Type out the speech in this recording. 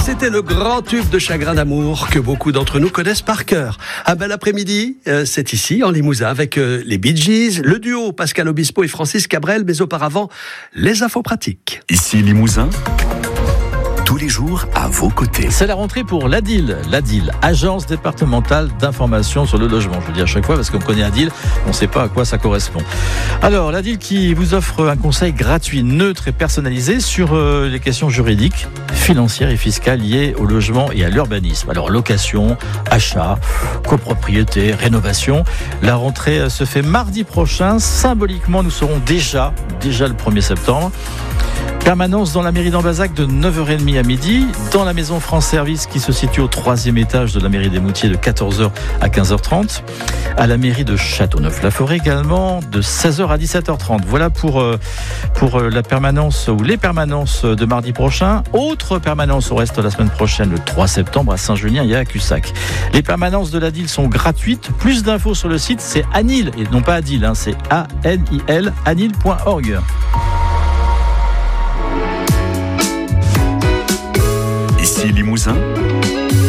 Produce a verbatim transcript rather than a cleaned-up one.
C'était le grand tube de Chagrin d'amour que beaucoup d'entre nous connaissent par cœur. Un bel après-midi, euh, c'est ici, en Limousin, avec euh, les Bee Gees, le duo Pascal Obispo et Francis Cabrel, mais auparavant, les infos pratiques. Ici Limousin, tous les jours à vos côtés. C'est la rentrée pour l'A D I L. L'A D I L, Agence départementale d'information sur le logement. Je le dis à chaque fois parce qu'on connaît A D I L, on ne sait pas à quoi ça correspond. Alors, l'A D I L qui vous offre un conseil gratuit, neutre et personnalisé sur euh, les questions juridiques, financières et fiscales liées au logement et à l'urbanisme. Alors, location, achat, copropriété, rénovation. La rentrée se fait mardi prochain. Symboliquement, nous serons déjà, déjà le premier septembre. Permanence dans la mairie d'Ambazac de neuf heures trente à midi, dans la maison France Service qui se situe au troisième étage de la mairie des Moutiers de quatorze heures à quinze heures trente, à la mairie de Châteauneuf-la-Forêt également de seize heures à dix-sept heures trente. Voilà pour, pour la permanence ou les permanences de mardi prochain. Autre permanence au reste la semaine prochaine, le trois septembre à Saint-Julien et à Cussac. Les permanences de l'A D I L sont gratuites. Plus d'infos sur le site, c'est Anil, et non pas A D I L, hein, c'est A N I L, anil point org. Ici Limousin,